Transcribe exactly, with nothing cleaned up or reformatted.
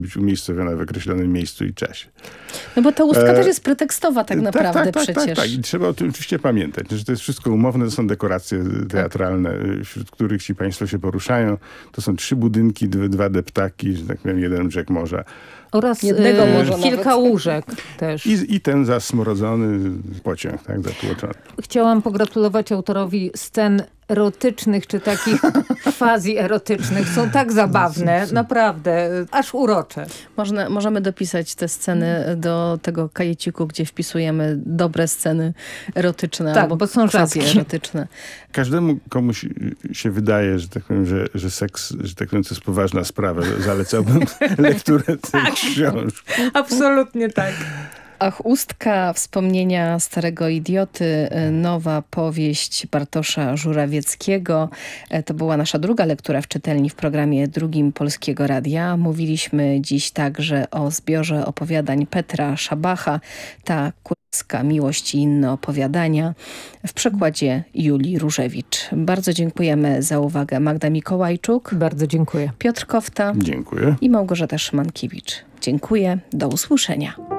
być umiejscowiona w określonym miejscu i czasie. No bo ta ustka E, też jest pretekstowa tak naprawdę tak, tak, przecież. Tak, tak, i trzeba o tym oczywiście pamiętać, że to jest wszystko umowne, to są dekoracje teatralne, wśród których ci państwo się poruszają. To są trzy budynki, dwa, dwa deptaki, że tak powiem, jeden brzeg morza. Oraz Jednego e, może kilka nawet. łóżek też. I, I ten zasmrodzony pociąg, tak, zatłoczony. Chciałam pogratulować autorowi scen erotycznych, czy takich quasi-erotycznych. Są tak zabawne, naprawdę, aż urocze. Można, możemy dopisać te sceny do tego kajeciku, gdzie wpisujemy dobre sceny erotyczne. Tak, albo bo są rzadkie. erotyczne. Każdemu komuś się wydaje, że tak powiem, że, że seks, że tak powiem, to jest poważna sprawa. Zalecałbym lekturę tej książki. Absolutnie tak. Ach, ustka, wspomnienia starego idioty, nowa powieść Bartosza Żurawieckiego. To była nasza druga lektura w czytelni w programie drugim Polskiego Radia. Mówiliśmy dziś także o zbiorze opowiadań Petra Szabacha, Ta królewska miłość i inne opowiadania w przekładzie Julii Różewicz. Bardzo dziękujemy za uwagę. Magda Mikołajczuk, Bardzo dziękuję. Piotr Kofta Dziękuję. i Małgorzata Szymankiewicz. Dziękuję. Do usłyszenia.